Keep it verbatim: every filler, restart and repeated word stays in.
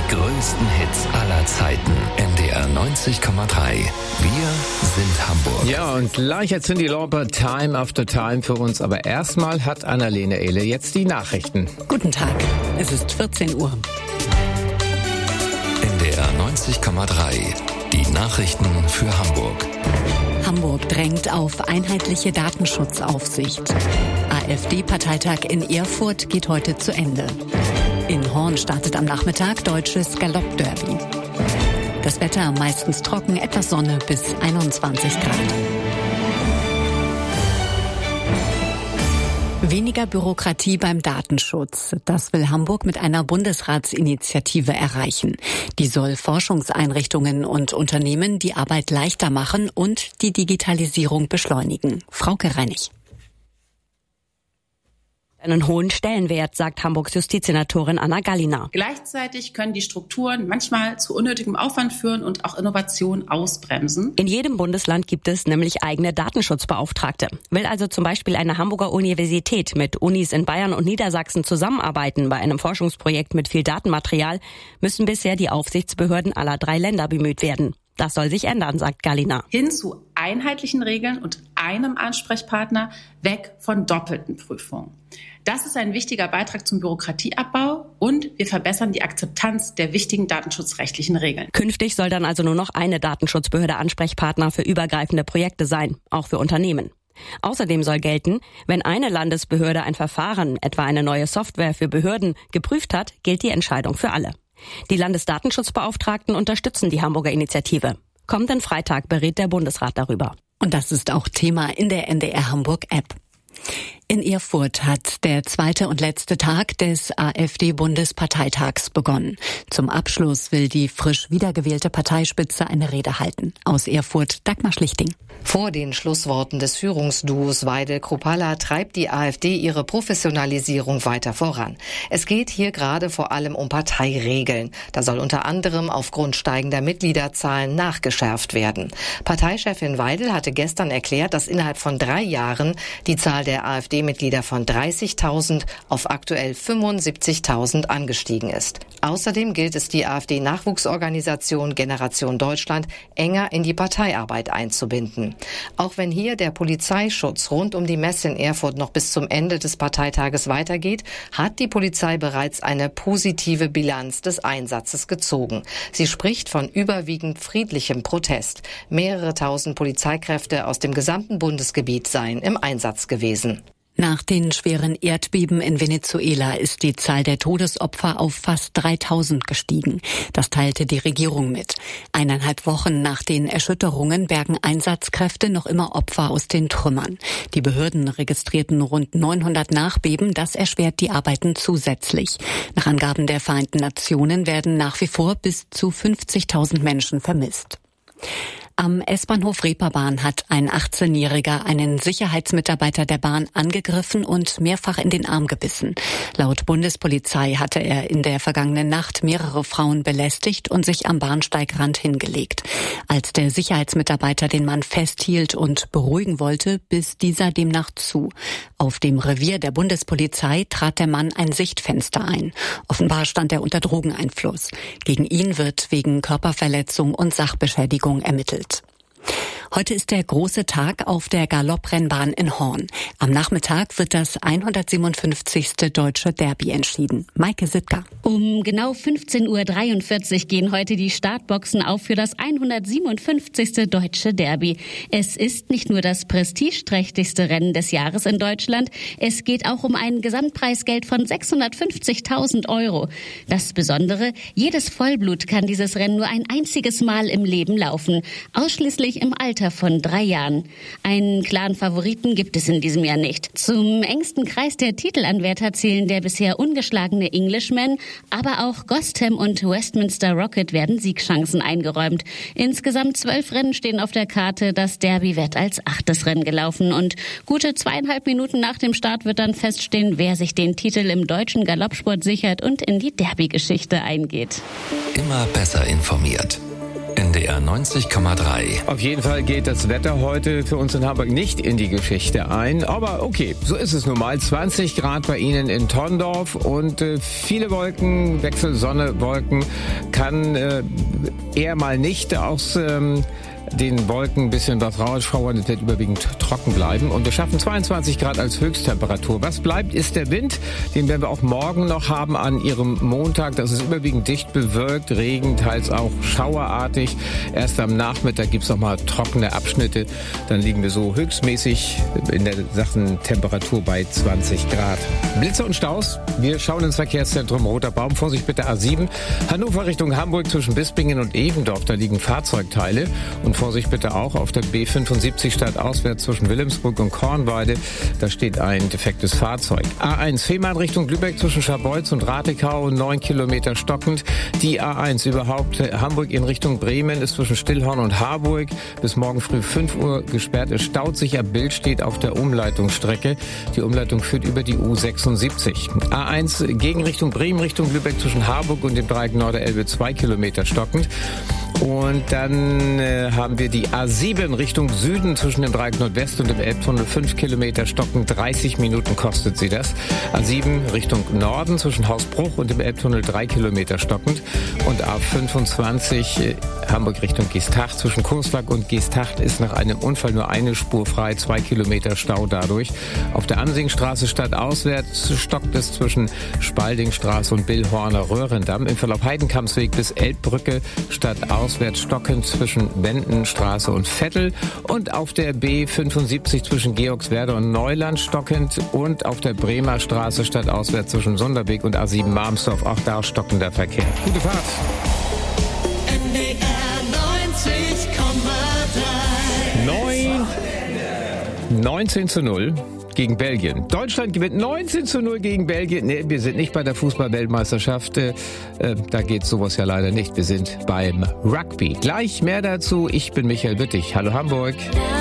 Die größten Hits aller Zeiten. N D R neunzig Komma drei. Wir sind Hamburg. Ja, und gleich hat Cyndi Lauper Time After Time für uns. Aber erstmal hat Annalena Ehle jetzt die Nachrichten. Guten Tag, es ist vierzehn Uhr. N D R neunzig Komma drei. Die Nachrichten für Hamburg. Hamburg drängt auf einheitliche Datenschutzaufsicht. AfD-Parteitag in Erfurt geht heute zu Ende. In Horn startet am Nachmittag deutsches Galopp-Derby. Das Wetter meistens trocken, etwas Sonne bis einundzwanzig Grad. Weniger Bürokratie beim Datenschutz. Das will Hamburg mit einer Bundesratsinitiative erreichen. Die soll Forschungseinrichtungen und Unternehmen die Arbeit leichter machen und die Digitalisierung beschleunigen. Frauke Reinig. Einen hohen Stellenwert, sagt Hamburgs Justizsenatorin Anna Gallina. Gleichzeitig können die Strukturen manchmal zu unnötigem Aufwand führen und auch Innovation ausbremsen. In jedem Bundesland gibt es nämlich eigene Datenschutzbeauftragte. Will also zum Beispiel eine Hamburger Universität mit Unis in Bayern und Niedersachsen zusammenarbeiten bei einem Forschungsprojekt mit viel Datenmaterial, müssen bisher die Aufsichtsbehörden aller drei Länder bemüht werden. Das soll sich ändern, sagt Gallina. Hin zu einheitlichen Regeln und einem Ansprechpartner, weg von doppelten Prüfungen. Das ist ein wichtiger Beitrag zum Bürokratieabbau und wir verbessern die Akzeptanz der wichtigen datenschutzrechtlichen Regeln. Künftig soll dann also nur noch eine Datenschutzbehörde Ansprechpartner für übergreifende Projekte sein, auch für Unternehmen. Außerdem soll gelten, wenn eine Landesbehörde ein Verfahren, etwa eine neue Software für Behörden, geprüft hat, gilt die Entscheidung für alle. Die Landesdatenschutzbeauftragten unterstützen die Hamburger Initiative. Kommenden Freitag berät der Bundesrat darüber. Und das ist auch Thema in der N D R Hamburg App. In Erfurt hat der zweite und letzte Tag des AfD-Bundesparteitags begonnen. Zum Abschluss will die frisch wiedergewählte Parteispitze eine Rede halten. Aus Erfurt Dagmar Schlichting. Vor den Schlussworten des Führungsduos Weidel-Kruppalla treibt die AfD ihre Professionalisierung weiter voran. Es geht hier gerade vor allem um Parteiregeln. Da soll unter anderem aufgrund steigender Mitgliederzahlen nachgeschärft werden. Parteichefin Weidel hatte gestern erklärt, dass innerhalb von drei Jahren die Zahl der AfD-Mitglieder von dreißigtausend auf aktuell fünfundsiebzigtausend angestiegen ist. Außerdem gilt es, die AfD-Nachwuchsorganisation Generation Deutschland enger in die Parteiarbeit einzubinden. Auch wenn hier der Polizeischutz rund um die Messe in Erfurt noch bis zum Ende des Parteitages weitergeht, hat die Polizei bereits eine positive Bilanz des Einsatzes gezogen. Sie spricht von überwiegend friedlichem Protest. Mehrere tausend Polizeikräfte aus dem gesamten Bundesgebiet seien im Einsatz gewesen. Nach den schweren Erdbeben in Venezuela ist die Zahl der Todesopfer auf fast dreitausend gestiegen. Das teilte die Regierung mit. Eineinhalb Wochen nach den Erschütterungen bergen Einsatzkräfte noch immer Opfer aus den Trümmern. Die Behörden registrierten rund neunhundert Nachbeben. Das erschwert die Arbeiten zusätzlich. Nach Angaben der Vereinten Nationen werden nach wie vor bis zu fünfzigtausend Menschen vermisst. Am S-Bahnhof Reeperbahn hat ein achtzehnjähriger einen Sicherheitsmitarbeiter der Bahn angegriffen und mehrfach in den Arm gebissen. Laut Bundespolizei hatte er in der vergangenen Nacht mehrere Frauen belästigt und sich am Bahnsteigrand hingelegt. Als der Sicherheitsmitarbeiter den Mann festhielt und beruhigen wollte, biss dieser demnach zu. Auf dem Revier der Bundespolizei trat der Mann ein Sichtfenster ein. Offenbar stand er unter Drogeneinfluss. Gegen ihn wird wegen Körperverletzung und Sachbeschädigung ermittelt. Heute ist der große Tag auf der Galopprennbahn in Horn. Am Nachmittag wird das hundertsiebenundfünfzigste Deutsche Derby entschieden. Maike Sittger. Um genau fünfzehn Uhr dreiundvierzig gehen heute die Startboxen auf für das hundertsiebenundfünfzigste Deutsche Derby. Es ist nicht nur das prestigeträchtigste Rennen des Jahres in Deutschland, es geht auch um ein Gesamtpreisgeld von sechshundertfünfzigtausend Euro. Das Besondere, jedes Vollblut kann dieses Rennen nur ein einziges Mal im Leben laufen, ausschließlich im Alter von drei Jahren. Einen klaren Favoriten gibt es in diesem Jahr nicht. Zum engsten Kreis der Titelanwärter zählen der bisher ungeschlagene Englishman, aber auch Gostham und Westminster Rocket werden Siegchancen eingeräumt. Insgesamt zwölf Rennen stehen auf der Karte. Das Derby wird als achtes Rennen gelaufen und gute zweieinhalb Minuten nach dem Start wird dann feststehen, wer sich den Titel im deutschen Galoppsport sichert und in die Derby-Geschichte eingeht. Immer besser informiert. N D R neunzig Komma drei. Auf jeden Fall geht das Wetter heute für uns in Hamburg nicht in die Geschichte ein. Aber okay, so ist es nun mal. zwanzig Grad bei Ihnen in Tondorf und äh, viele Wolken, Wechsel Sonne, Wolken, kann äh, eher mal nicht aus ähm, den Wolken ein bisschen was rausschauern. Es wird überwiegend trocken bleiben. Und wir schaffen zweiundzwanzig Grad als Höchsttemperatur. Was bleibt, ist der Wind. Den werden wir auch morgen noch haben an Ihrem Montag. Das ist überwiegend dicht bewölkt, Regen, teils auch schauerartig. Erst am Nachmittag gibt's noch mal trockene Abschnitte. Dann liegen wir so höchstmäßig in der Sachen Temperatur bei zwanzig Grad. Blitze und Staus. Wir schauen ins Verkehrszentrum Roter Baum. Vorsicht bitte A sieben. Hannover Richtung Hamburg zwischen Bispingen und Evendorf. Da liegen Fahrzeugteile. Und Vorsicht bitte auch auf der B fünfundsiebzig stadtauswärts zwischen Wilhelmsburg und Kornweide. Da steht ein defektes Fahrzeug. A eins Fehmarn Richtung Lübeck zwischen Scharbeutz und Ratekau, neun Kilometer stockend. Die A eins überhaupt Hamburg in Richtung Bremen ist zwischen Stillhorn und Harburg bis morgen früh fünf Uhr gesperrt. Es staut sich ab Bild, steht auf der Umleitungsstrecke. Die Umleitung führt über die U sechsundsiebzig. A eins Gegenrichtung Bremen Richtung Lübeck zwischen Harburg und dem Dreieck Norderelbe zwei Kilometer stockend. Und dann äh, haben wir die A sieben Richtung Süden zwischen dem Dreieck Nordwest und dem Elbtunnel fünf Kilometer stockend. dreißig Minuten kostet sie das. A sieben Richtung Norden zwischen Hausbruch und dem Elbtunnel drei Kilometer stockend. Und A fünfundzwanzig äh, Hamburg Richtung Geesthacht zwischen Coesflak und Geesthacht ist nach einem Unfall nur eine Spur frei. zwei Kilometer Stau dadurch. Auf der Ansingstraße stadtauswärts stockt es zwischen Spaldingstraße und Billhorner Röhrendamm. Im Verlauf Heidenkampsweg bis Elbbrücke stadtauswärts Auswärts stockend zwischen Wendenstraße und Vettel und auf der B fünfundsiebzig zwischen Georgswerder und Neuland stockend und auf der Bremer Straße stadtauswärts zwischen Sonderweg und A sieben Marmsdorf, auch da stockender Verkehr. Gute Fahrt! N D R neunzig Komma drei. neunzehn zu null. Gegen Belgien. Deutschland gewinnt neunzehn zu null gegen Belgien. Nee, wir sind nicht bei der Fußball-Weltmeisterschaft. Äh, da geht sowas ja leider nicht. Wir sind beim Rugby. Gleich mehr dazu. Ich bin Michael Wittig. Hallo Hamburg.